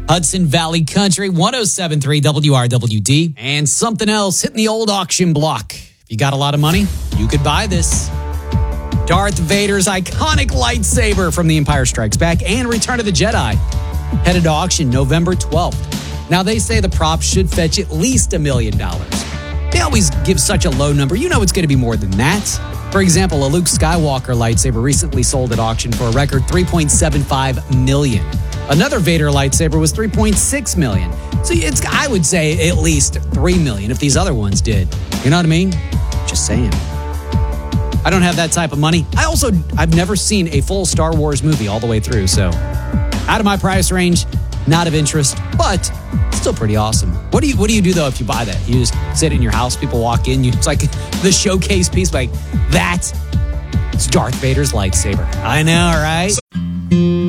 Hudson Valley Country, 107.3 WRWD. And something else hitting the old auction block. If you got a lot of money, you could buy this. Darth Vader's iconic lightsaber from The Empire Strikes Back and Return of the Jedi. Headed to auction November 12th. Now, they say the prop should fetch at least $1 million. They always give such a low number. You know it's going to be more than that. For example, a Luke Skywalker lightsaber recently sold at auction for a record $3.75 million. Another Vader lightsaber was $3.6 million. So I would say at least $3 million if these other ones did. You know what I mean? Just saying. I don't have that type of money. I've never seen a full Star Wars movie all the way through. So out of my price range, not of interest, but still pretty awesome. What do you do though if you buy that? You just sit in your house, people walk in, it's like the showcase piece, like that. It's Darth Vader's lightsaber. I know, right?